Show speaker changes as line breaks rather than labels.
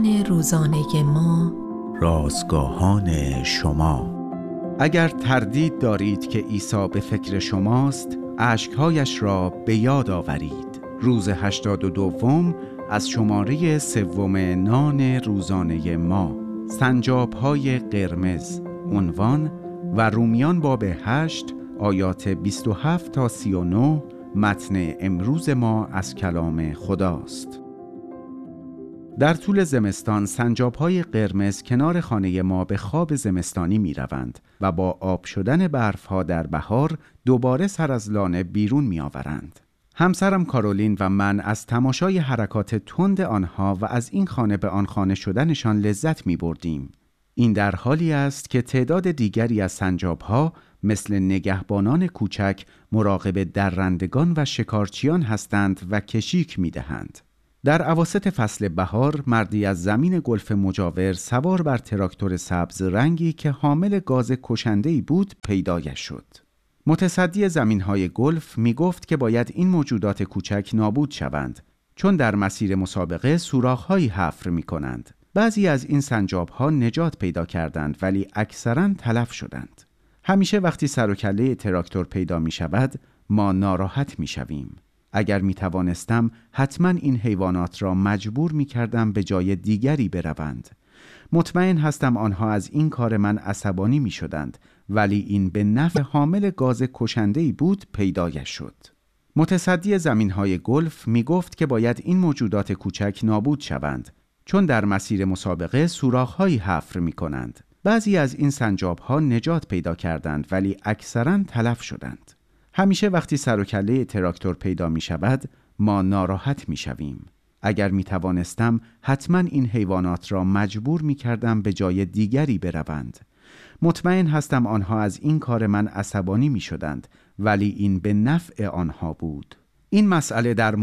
نان روزانه ما،
رازگاهان شما. اگر تردید دارید که عیسی به فکر شماست، اشک‌هایش را به یاد آورید. روز 82 از شماره 3 نان روزانه ما، سنجاب‌های قرمز. عنوان: و رومیان باب 8 آیات 27 تا 39. متن امروز ما از کلام خداست. در طول زمستان سنجاب‌های قرمز کنار خانه ما به خواب زمستانی می روند و با آب شدن برف‌ها در بهار دوباره سر از لانه بیرون می آورند. همسرم کارولین و من از تماشای حرکات تند آنها و از این خانه به آن خانه شدنشان لذت می بردیم. این در حالی است که تعداد دیگری از سنجاب‌ها مثل نگهبانان کوچک مراقب درندگان و شکارچیان هستند و کشیک می دهند. در اواسط فصل بهار مردی از زمین گلف مجاور سوار بر تراکتور سبز رنگی که حامل گاز کشنده‌ای بود پیدایش شد. متصدی زمین‌های گلف می گفت که باید این موجودات کوچک نابود شوند، چون در مسیر مسابقه سوراخ‌هایی حفر می کنند. بعضی از این سنجاب‌ها نجات پیدا کردند ولی اکثراً تلف شدند. همیشه وقتی سر و کله تراکتور پیدا می شود ما ناراحت می شویم. اگر می توانستم حتما این حیوانات را مجبور می کردم به جای دیگری بروند. مطمئن هستم آنها از این کار من عصبانی می شدند، ولی این به نفع حامل گاز کشنده‌ای بود پیدایش شد. متصدی زمین‌های گلف می گفت که باید این موجودات کوچک نابود شوند، چون در مسیر مسابقه سوراخ‌هایی حفر می کنند. بعضی از این سنجاب‌ها نجات پیدا کردند ولی اکثراً تلف شدند. همیشه وقتی سر و کله تراکتور پیدا می شود ما ناراحت می شویم. اگر می توانستم حتما این حیوانات را مجبور می کردم به جای دیگری بروند. مطمئن هستم آنها از این کار من عصبانی می شدند، ولی این به نفع آنها بود. این مسئله در